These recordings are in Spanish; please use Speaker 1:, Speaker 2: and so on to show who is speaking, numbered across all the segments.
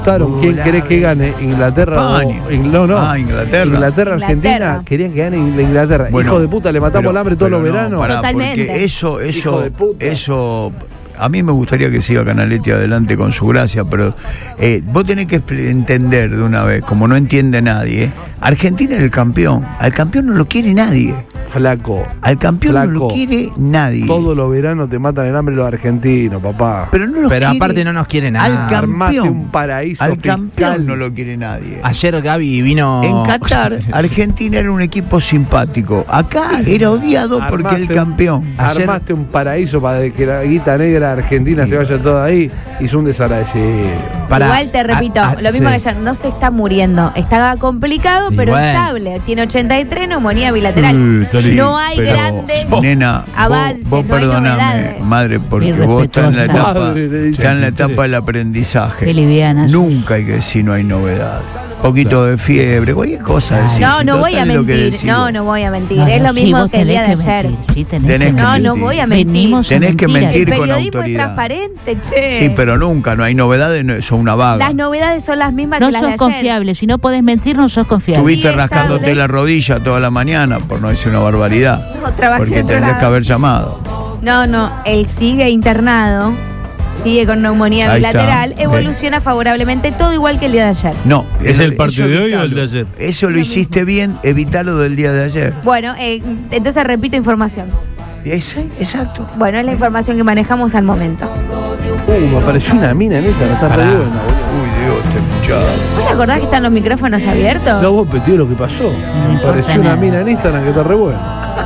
Speaker 1: ¿Quién querés que gane? ¿Inglaterra? Inglaterra, Argentina. Querían que gane Inglaterra. Hijo de puta, le matamos el hambre todos los veranos.
Speaker 2: Totalmente. Porque eso a mí me gustaría que siga Canaletti adelante con su gracia, pero vos tenés que entender de una vez, como no entiende nadie, Argentina es el campeón. Al campeón no lo quiere nadie.
Speaker 1: Flaco.
Speaker 2: Al campeón no lo quiere nadie.
Speaker 1: Todos los veranos te matan el hambre los argentinos, papá.
Speaker 3: Pero aparte no nos quiere nadie.
Speaker 2: Al campeón.
Speaker 1: Un paraíso
Speaker 2: al
Speaker 1: fiscal.
Speaker 2: Campeón no lo quiere nadie.
Speaker 3: Ayer Gaby vino...
Speaker 2: En Qatar, Argentina era un equipo simpático. Acá era odiado porque el campeón.
Speaker 1: Armaste un paraíso para que la guita negra argentina se vaya toda ahí. Hizo un desagradecido.
Speaker 4: Igual te repito, lo mismo que ayer, no se está muriendo. Estaba complicado, pero estable. Tiene 83, neumonía bilateral. No hay grandes avances,
Speaker 2: vos
Speaker 4: no hay novedades.
Speaker 2: Madre, porque vos estás en la etapa del aprendizaje.
Speaker 5: Qué liviana.
Speaker 2: Nunca hay que decir no hay novedad. Poquito de fiebre, cualquier cosa.
Speaker 4: No voy a mentir. No voy a mentir. Es lo mismo que el día de ayer. No voy a mentir.
Speaker 2: Tenés que mentir con autoridad.
Speaker 4: El periodismo es transparente, che.
Speaker 2: Sí, pero nunca, no hay novedades, son una vaga.
Speaker 4: Las novedades son las mismas que las de ayer.
Speaker 5: No sos confiable, si no podés mentir, no sos confiable.
Speaker 2: Estuviste rascándote la rodilla toda la mañana, por no decir una barbaridad.
Speaker 4: No,
Speaker 2: porque tendrías que haber llamado.
Speaker 4: No, él sigue internado. Sigue con neumonía bilateral, evoluciona favorablemente, todo igual que el día de ayer.
Speaker 2: No,
Speaker 6: ¿es el partido de hoy o el de ayer?
Speaker 2: Eso lo hiciste bien, evitalo del día de ayer.
Speaker 4: Bueno, entonces repito información.
Speaker 2: Exacto.
Speaker 4: Bueno, es la información que manejamos al momento.
Speaker 1: Me apareció una mina en esta, está re buena, boludo.
Speaker 2: Uy, Dios, este muchacho.
Speaker 4: ¿Vos te acordás que están los micrófonos abiertos?
Speaker 1: No, vos petió lo que pasó. Me apareció una mina en Instagram que está re buena.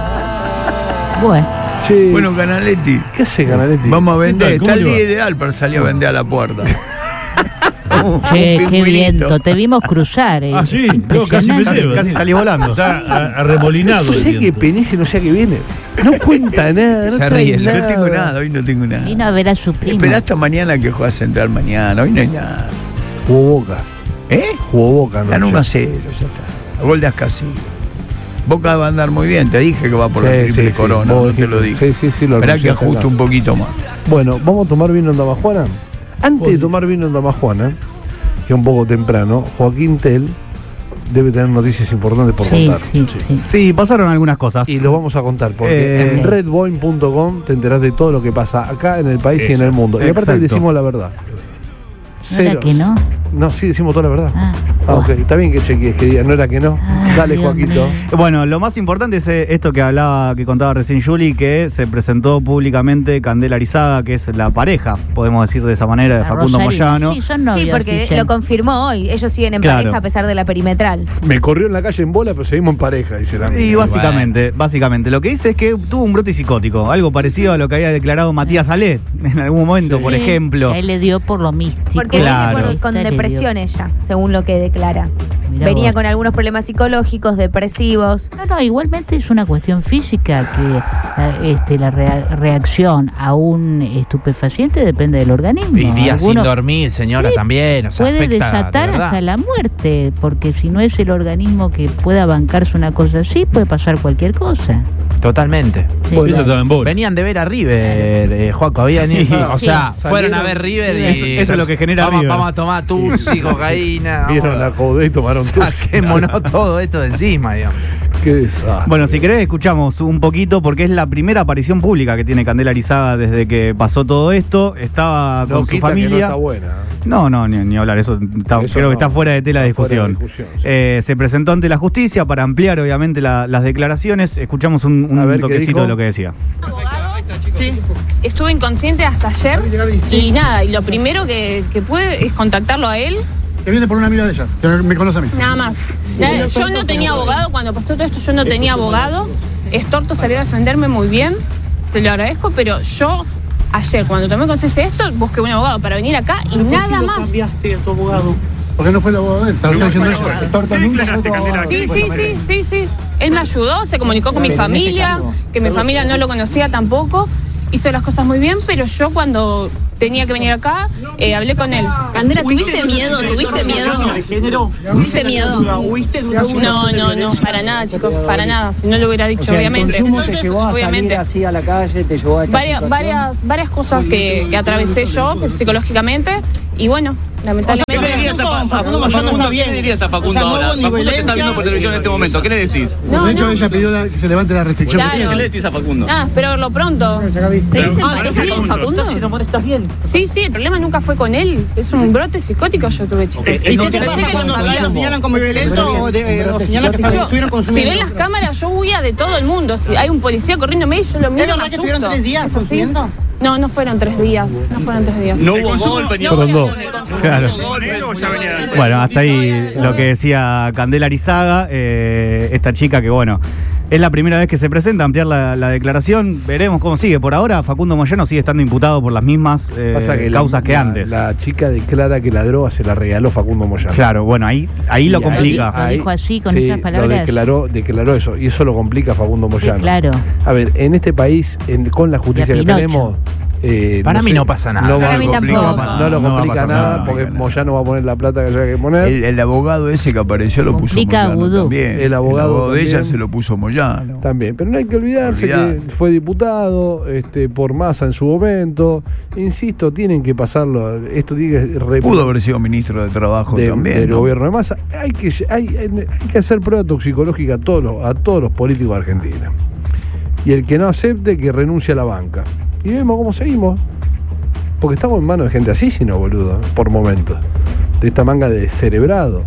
Speaker 5: Bueno.
Speaker 1: Che,
Speaker 2: bueno, Canaletti.
Speaker 1: ¿Qué hace Canaletti?
Speaker 2: Vamos a vender. Está el día ideal para salir a vender a la puerta.
Speaker 5: Che, qué viento. Te vimos cruzar.
Speaker 6: Sí, yo casi salí volando. Está arremolinado.
Speaker 1: No sé qué penice, no sé a qué viene. No cuenta nada, no trae nada.
Speaker 2: No tengo nada, hoy no tengo nada.
Speaker 5: Vino a ver a su primo.
Speaker 2: Esperá hasta mañana que juega Central mañana. Hoy no hay nada.
Speaker 1: Jugó Boca. Jugó Boca, ¿no?
Speaker 2: Ganó 1-0, ya está. Gol de Ascasi. Boca va a andar muy bien, te dije que va por la triple corona, no te lo dije.
Speaker 1: Sí,
Speaker 2: esperá que ajuste un poquito más.
Speaker 1: Bueno, ¿vamos a tomar vino en Damajuana? Antes de tomar vino en Damajuana, que es un poco temprano, Joaquín Tell debe tener noticias importantes por contar.
Speaker 3: Sí, pasaron algunas cosas.
Speaker 1: Y lo vamos a contar, porque en redboin.com te enterás de todo lo que pasa acá en el país y en el mundo. Y aparte decimos la verdad.
Speaker 5: ¿No era que no?
Speaker 1: No, sí, decimos toda la verdad. Ok, está bien que chequees, que diga, no era que no. Dale, Joaquito.
Speaker 3: Bueno, lo más importante es esto que contaba recién Juli, que se presentó públicamente Candela Arizaga, que es la pareja, podemos decir de esa manera, de Facundo Moyano.
Speaker 4: Sí, porque lo confirmó hoy. Ellos siguen en pareja a pesar de la perimetral.
Speaker 1: Me corrió en la calle en bola, pero seguimos en pareja, dice la
Speaker 3: Y básicamente, lo que dice es que tuvo un brote psicótico, algo parecido a lo que había declarado Matías Alet en algún momento, por ejemplo.
Speaker 5: A él le dio por lo místico.
Speaker 4: Porque viene con depresión ella, según lo que declara. Venía con algunos problemas psicológicos, depresivos.
Speaker 5: No, igualmente es una cuestión física que la reacción a un estupefaciente depende del organismo.
Speaker 3: Y días sin dormir, señora, también. O sea,
Speaker 5: puede desatar hasta la muerte, porque si no es el organismo que pueda bancarse una cosa así, puede pasar cualquier cosa.
Speaker 3: Totalmente.
Speaker 5: Sí.
Speaker 3: Venían de ver a River, Joaco. O sea, fueron a ver River y
Speaker 6: eso es lo que genera River.
Speaker 3: Vamos a tomar tusi, cocaína.
Speaker 1: Vieron la codé y tomaron tusi.
Speaker 3: Saquémonos todo esto de encima, digamos.
Speaker 1: Qué desastre.
Speaker 3: Bueno, si querés escuchamos un poquito, porque es la primera aparición pública que tiene Candela Arizaga desde que pasó todo esto. Estaba con su familia.
Speaker 1: Que no está buena.
Speaker 3: No, ni hablar, eso creo que está fuera de tela de discusión. Se presentó ante la justicia para ampliar obviamente las declaraciones. Escuchamos un toquecito de lo que decía.
Speaker 7: Sí, estuve inconsciente hasta ayer y nada, y lo primero que pude es contactarlo a él.
Speaker 8: Que viene por una amiga de ella, que me conoce a mí.
Speaker 7: Nada más. Yo no tenía abogado, cuando pasó todo esto yo no tenía abogado. Estorto salió a defenderme muy bien, se lo agradezco, pero yo ayer cuando tomé conciencia de esto busqué un abogado para venir acá y nada más. ¿Por qué
Speaker 8: cambiaste a tu abogado? ¿Por qué no fue el abogado de él? ¿Estás diciendo eso? Estorto nunca fue tu abogado.
Speaker 7: Sí. Él me ayudó, se comunicó con mi familia, que mi familia no lo conocía tampoco. Hizo las cosas muy bien, pero yo cuando tenía que venir acá, hablé con él.
Speaker 9: Candela, ¿tuviste miedo? ¿Tuviste miedo?
Speaker 7: No, para nada, chicos, para nada. Si no lo hubiera dicho, obviamente.
Speaker 10: El consumo te llevó a salir así a la calle, te llevó a esta
Speaker 7: varias cosas que atravesé yo psicológicamente. Y bueno, Lamentablemente.
Speaker 11: ¿Qué le dirías a Facundo Moyano? ¿Qué le dirías a Facundo ahora? Facundo te está viendo por televisión en este momento. ¿Qué le decís?
Speaker 8: De hecho, ella pidió que se levante la restricción.
Speaker 7: Claro.
Speaker 11: ¿Qué le decís a Facundo?
Speaker 7: Espero verlo pronto.
Speaker 9: ¿Te dicen pareja con Facundo?
Speaker 11: ¿Estás bien?
Speaker 7: Sí, el problema nunca fue con él. Es un brote psicótico yo tuve, chicos.
Speaker 11: ¿Y qué te pasa cuando lo señalan como violento o señalan que estuvieron consumiendo?
Speaker 7: Si ven las cámaras, yo huía de todo el mundo. Si hay un policía corriéndome, yo lo miro.
Speaker 11: ¿Es verdad que estuvieron 3 días consumiendo?
Speaker 7: No fueron 3 días.
Speaker 11: No hubo golpe ni
Speaker 1: fueron 2.
Speaker 3: Claro. Bueno, hasta ahí lo que decía Candela Arizaga, esta chica que, bueno, es la primera vez que se presenta a ampliar la declaración. Veremos cómo sigue. Por ahora, Facundo Moyano sigue estando imputado por las mismas causas que antes.
Speaker 1: La chica declara que la droga se la regaló Facundo Moyano.
Speaker 3: Claro, bueno, ahí lo complica.
Speaker 5: Lo dijo así, con esas palabras.
Speaker 1: Declaró eso, y eso lo complica a Facundo Moyano.
Speaker 5: Sí, claro.
Speaker 1: A ver, en este país, con la justicia que tenemos...
Speaker 6: Para mí no pasa nada.
Speaker 1: No lo
Speaker 3: No
Speaker 1: complica nada, porque Moyano va a poner la plata que haya que poner.
Speaker 2: El abogado ese que apareció lo puso Moyano también.
Speaker 1: El abogado
Speaker 2: de ella se lo puso Moyano.
Speaker 1: También, pero no hay que olvidarse que fue diputado por Massa en su momento. Insisto, tienen que pasarlo. Esto tiene que
Speaker 2: pudo haber sido ministro de Trabajo también.
Speaker 1: Del gobierno de Massa. Hay que hacer prueba toxicológica a todos los políticos argentinos. Y el que no acepte, que renuncie a la banca. Y vemos cómo seguimos. Porque estamos en manos de gente así, sino boludo, por momentos. De esta manga de descerebrado.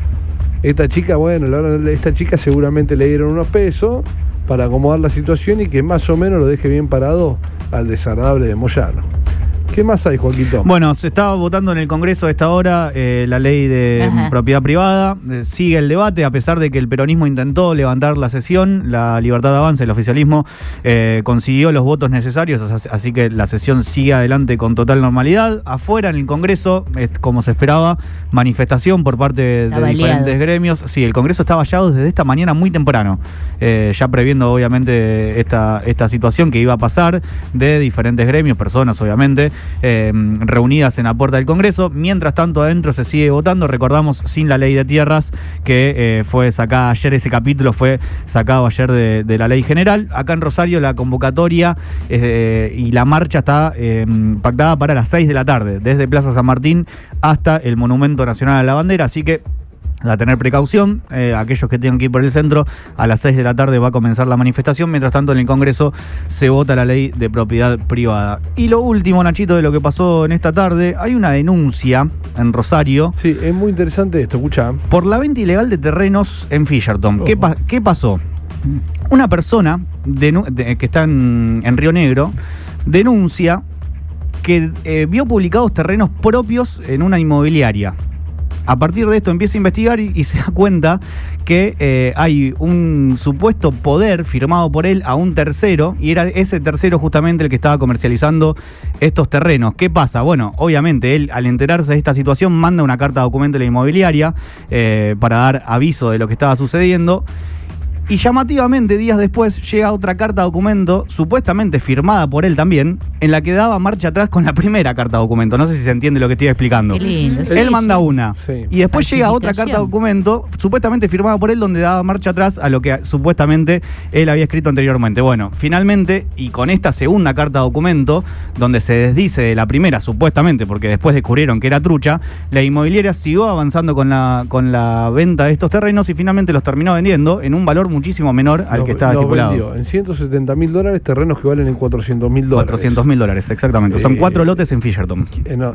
Speaker 1: Esta chica seguramente le dieron unos pesos para acomodar la situación y que más o menos lo deje bien parado al desagradable de Moyano. ¿Qué más hay, Joaquito?
Speaker 3: Bueno, se estaba votando en el Congreso a esta hora la ley de propiedad privada. Sigue el debate, a pesar de que el peronismo intentó levantar la sesión. La Libertad Avanza, el oficialismo, consiguió los votos necesarios, así que la sesión sigue adelante con total normalidad. Afuera, en el Congreso, como se esperaba, manifestación por parte de diferentes gremios. Sí, el Congreso está vallado desde esta mañana muy temprano, ya previendo obviamente esta situación que iba a pasar, de diferentes gremios, personas obviamente, reunidas en la puerta del Congreso. Mientras tanto, adentro se sigue votando. Recordamos, sin la ley de tierras, que fue sacada ayer. Ese capítulo fue sacado ayer de la ley general. Acá en Rosario la convocatoria y la marcha está pactada para las 6 de la tarde, desde Plaza San Martín hasta el Monumento Nacional a la Bandera, así que a tener precaución, aquellos que tengan que ir por el centro. A las 6 de la tarde va a comenzar la manifestación. Mientras tanto, en el Congreso se vota la ley de propiedad privada. Y lo último, Nachito, de lo que pasó en esta tarde, hay una denuncia en Rosario.
Speaker 1: Sí, es muy interesante esto, escuchá.
Speaker 3: Por la venta ilegal de terrenos en Fisherton. ¿Qué pasó? Una persona que está en Río Negro denuncia que vio publicados terrenos propios en una inmobiliaria. A partir de esto empieza a investigar y se da cuenta que hay un supuesto poder firmado por él a un tercero, y era ese tercero justamente el que estaba comercializando estos terrenos. ¿Qué pasa? Bueno, obviamente él, al enterarse de esta situación, manda una carta de documento a la inmobiliaria para dar aviso de lo que estaba sucediendo. Y llamativamente, días después, llega otra carta documento, supuestamente firmada por él también, en la que daba marcha atrás con la primera carta documento. No sé si se entiende lo que estoy explicando.
Speaker 5: Qué lindo.
Speaker 3: Él manda una. Sí. Y después llega otra carta documento, supuestamente firmada por él, donde daba marcha atrás a lo que supuestamente él había escrito anteriormente. Bueno, finalmente, y con esta segunda carta documento, donde se desdice de la primera, supuestamente, porque después descubrieron que era trucha, la inmobiliaria siguió avanzando con la venta de estos terrenos y finalmente los terminó vendiendo en un valor muchísimo menor al que estaba estipulado.
Speaker 1: Vendió en $170.000, terrenos que valen en $400.000.
Speaker 3: $400.000, exactamente. Son 4 lotes en Fisherton.